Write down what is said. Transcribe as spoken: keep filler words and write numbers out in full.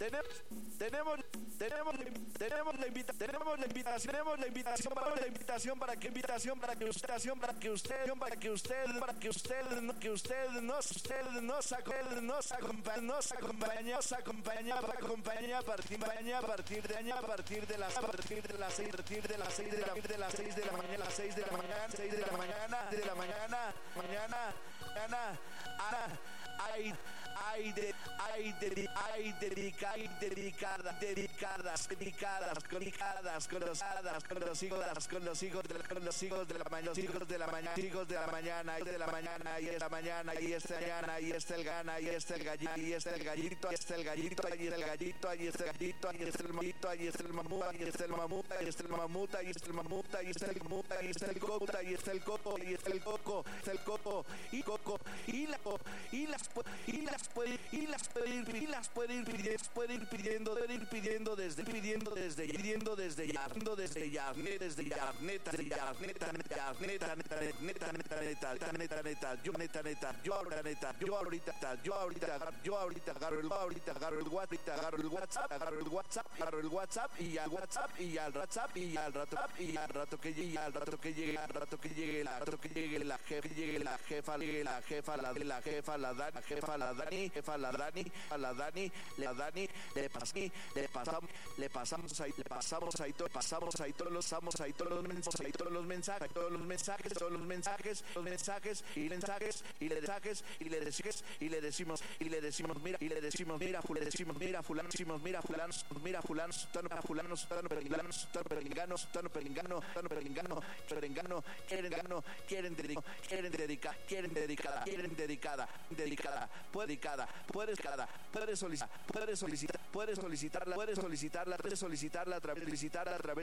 tenemos, tenemos, tenemos, tenemos la invitación, tenemos la invitación, tenemos la invitación para la invitación para que invitación para que usted, para que usted, para que usted, para que usted, que usted nos, usted nos acompañe, nos acompañe, nos acompaña, nos acompaña, acompaña a partir, a partir de año, a partir de las, a partir de las seis, a partir de las seis de la, de las seis de la mañana, las seis de la mañana, seis de la mañana, de la mañana, mañana, mañana, Ana, ay, ay, de, ay, de, ay, dedica, ay, dedicadas, dedicadas, dedicadas, dedicadas, conocidas, conocidas, con los hijos de la, con los hijos de la mañana, los hijos de la mañana, hijos de la mañana, de la mañana, y esta mañana, y esta mañana, y este el gana, y este el gallito, y este el gallito, y este el gallito, y este el gallito, y este el gallito, y este el mamito, y este el mamuta, y este el mamuta, y este el mamuta, y este el mamuta, y este el mamuta, y este el coco, y este el coco, y este el coco, este el coco, y coco, y la y las y las puede y las puede ir y las puede ir pidiendo puede ir pidiendo puede ir pidiendo desde pidiendo desde pidiendo desde ya desde ya desde ya neta ya neta neta neta neta neta neta neta neta neta yo neta neta yo ahora neta yo ahorita yo ahorita yo ahorita agarro el ahorita agarro el WhatsApp agarro el WhatsApp agarro el WhatsApp agarro el WhatsApp y al WhatsApp y al WhatsApp y al rato y al rato que llegue al rato que llegue al rato que llegue al rato que llegue la jefa llegue la jefa llegue la jefa la la jefa la Dani jefa la Dani jefa la Dani a la Dani la Dani le pasamos le pasamos le pasamos ahí le pasamos ahí todo pasamos ahí todos los pasamos ahí todos los mensajes ahí todos los mensajes todos los mensajes todos los mensajes los mensajes y mensajes y le mensajes y le decimos y le decimos y le decimos mira y le decimos mira le decimos mira fulano decimos mira fulano mira fulano tano fulano tano perengano tano perengano tano perengano tano perengano perengano quieren gano quieren dedicar quieren dedicar quieren dedicada quieren dedicada dedicada puede dedicada puedes cada puedes solicitar puedes solicitar puedes solicitarla puedes solicitarla puedes solicitarla a través de solicitarla a través